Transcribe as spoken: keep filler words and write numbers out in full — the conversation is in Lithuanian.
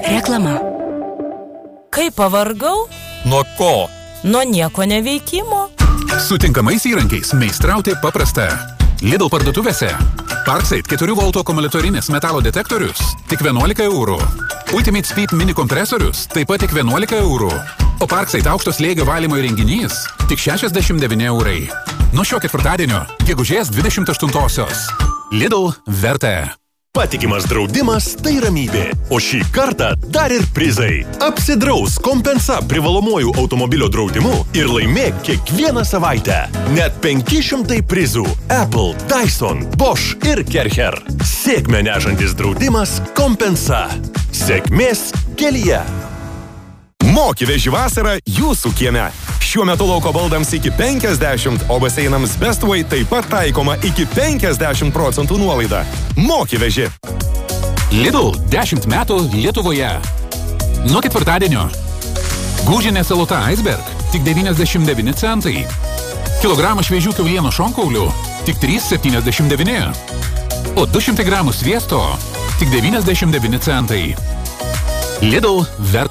Reklama. Kaip pavargau? Nuo ko? Nuo nieko neveikimo. Su tinkamais įrankiais meistrauti paprasta. Lidl parduotuvėse. Parkside keturių voltų akumuliatorinis metalo detektorius tik vienuolika eurų. Ultimate Speed mini kompresorius taip pat tik vienuolika eurų. O Parkside aukšto slėgio valymo įrenginys tik šešiasdešimt devyni eurai. Nuo šio ketvirtadienio, gegužės dvidešimt aštuntosios. Lidl verta. Patikimas draudimas tai ramybė, o šį kartą dar ir prizai. Apsidraus Kompensa privalomuoju automobilio draudimu ir laimėk kiekvieną savaitę. Net penki šimtai prizų. Apple, Dyson, Bosch ir Kercher. Sėkmę nešantis draudimas Kompensa. Sėkmės kelyje. Moki veži vasarą jūsų kieme. Šiuo metu lauko baldams iki penkiasdešimt, o baseinams Bestway taip pat taikoma iki penkiasdešimt procentų nuolaida. Moki veži. Lidl dešimt metų Lietuvoje. Nuo ketvirtadienio. Gūžinė saluta Iceberg tik devyniasdešimt devyni centai. Kilogramas šviežių kiaulieno šonkaulių tik trys septyniasdešimt devyni. O du šimtai gramų sviesto tik devyniasdešimt devyni centai. Lidl verta.